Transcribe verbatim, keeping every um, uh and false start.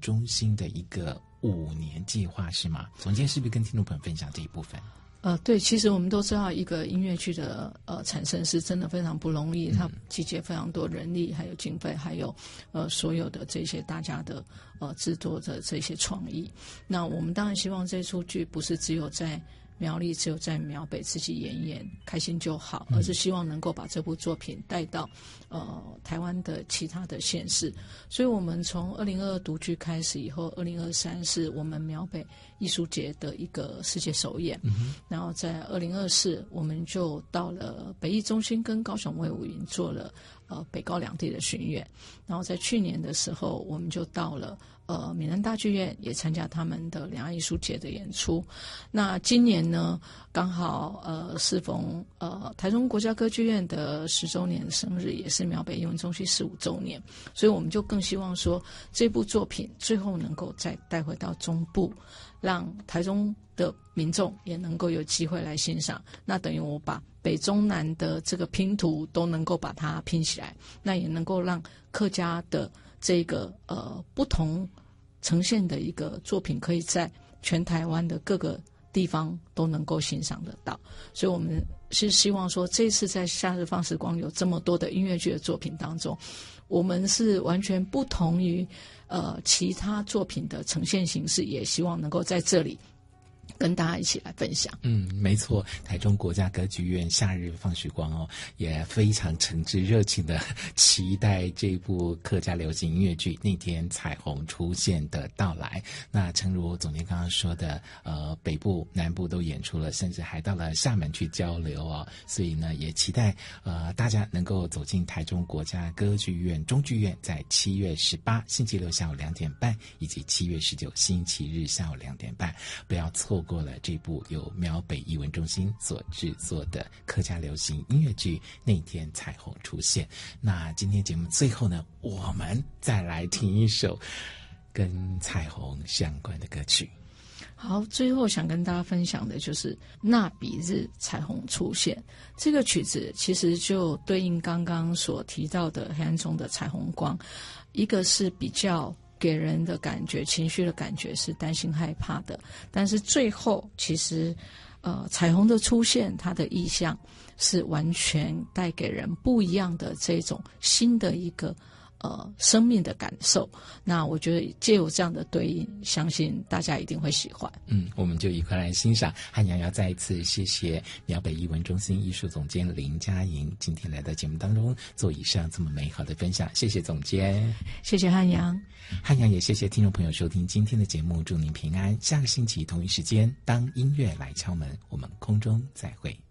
中心的一个五年计划是吗？总监是不是跟听众朋友分享这一部分？ 呃，对，其实我们都知道，一个音乐剧的呃产生是真的非常不容易，它集结非常多人力，还有经费，还有呃所有的这些大家的呃制作的这些创意。那我们当然希望这出剧不是只有在苗栗只有在苗北自己演一演开心就好，而是希望能够把这部作品带到呃台湾的其他的县市。所以我们从二零二二独剧开始以后，二零二三是我们苗北艺术节的一个世界首演，嗯、然后在二零二四我们就到了北艺中心跟高雄卫武营做了呃北高两地的巡演，然后在去年的时候我们就到了呃闽南大剧院也参加他们的两岸艺术节的演出。那今年呢刚好呃适逢呃台中国家歌剧院的十周年生日，也是苗北艺文中心十五周年，所以我们就更希望说这部作品最后能够再带回到中部，让台中的民众也能够有机会来欣赏。那等于我把北中南的这个拼图都能够把它拼起来，那也能够让客家的这个呃不同呈现的一个作品可以在全台湾的各个地方都能够欣赏得到。所以我们是希望说这次在夏日放时光有这么多的音乐剧的作品当中，我们是完全不同于呃其他作品的呈现形式，也希望能够在这里跟大家一起来分享。 嗯，没错，台中国家歌剧院夏日放时光哦，也非常诚挚热情的期待这部客家流行音乐剧《那天彩虹出现》的到来。那诚如总监刚刚说的，呃，北部、南部都演出了，甚至还到了厦门去交流哦。所以呢，也期待呃大家能够走进台中国家歌剧院中剧院，在七月十八星期六下午两点半，以及七月十九星期日下午两点半，不要错过过了这部由苗北艺文中心所制作的客家流行音乐剧《那天彩虹出现》。那今天节目最后呢，我们再来听一首跟彩虹相关的歌曲。 好，最后想跟大家分享的就是那比日彩虹出现这个曲子，其实就对应刚刚所提到的黑暗中的彩虹光，一个是比较给人的感觉情绪的感觉是担心害怕的，但是最后其实呃彩虹的出现，它的意象是完全带给人不一样的这种新的一个呃生命的感受。那我觉得藉由这样的对应，相信大家一定会喜欢。 嗯，我们就一块来欣赏。汉阳要再一次谢谢苗北艺文中心艺术总监林佳莹今天来到节目当中做以上这么美好的分享，谢谢总监。 谢谢汉阳。 汉阳也谢谢听众朋友收听今天的节目，祝您平安。下个星期同一时间，当音乐来敲门，我们空中再会。